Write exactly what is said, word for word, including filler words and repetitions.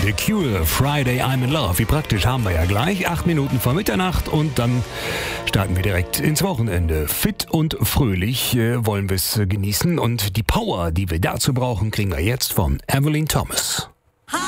The Cure, Friday I'm in Love. Wie praktisch, haben wir ja gleich. Acht Minuten vor Mitternacht und dann starten wir direkt ins Wochenende. Fit und fröhlich äh, wollen wir es genießen und die Power, die wir dazu brauchen, kriegen wir jetzt von Evelyn Thomas.